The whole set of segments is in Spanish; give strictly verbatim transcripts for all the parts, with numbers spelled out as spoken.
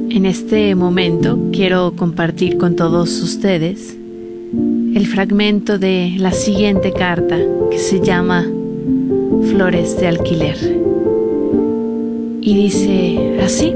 En este momento quiero compartir con todos ustedes el fragmento de la siguiente carta que se llama Flores de Alquiler. Y dice así: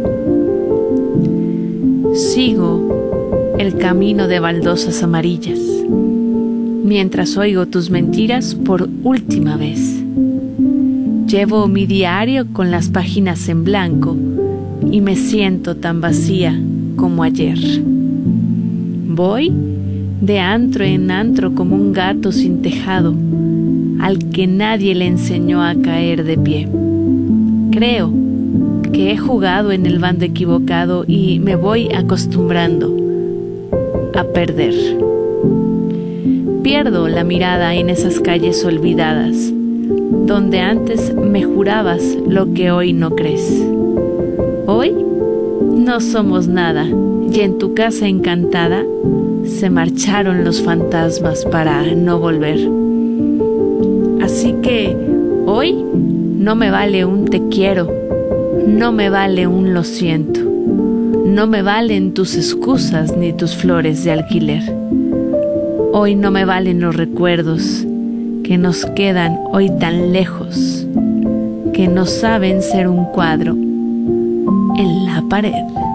sigo el camino de baldosas amarillas, mientras oigo tus mentiras por última vez. Llevo mi diario con las páginas en blanco y me siento tan vacía como ayer. Voy de antro en antro como un gato sin tejado, al que nadie le enseñó a caer de pie. Creo que he jugado en el bando equivocado y me voy acostumbrando a perder. Pierdo la mirada en esas calles olvidadas, donde antes me jurabas lo que hoy no crees. Hoy no somos nada, y en tu casa encantada se marcharon los fantasmas para no volver. Así que hoy no me vale un te quiero, no me vale un lo siento, no me valen tus excusas ni tus flores de alquiler. Hoy no me valen los recuerdos que nos quedan hoy tan lejos, que no saben ser un cuadro en la pared.